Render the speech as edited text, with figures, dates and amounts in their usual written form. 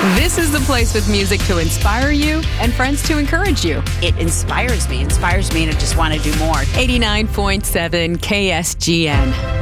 This is the place with music to inspire you and friends to encourage you. It inspires me to just want to do more. 89.7 KSGN.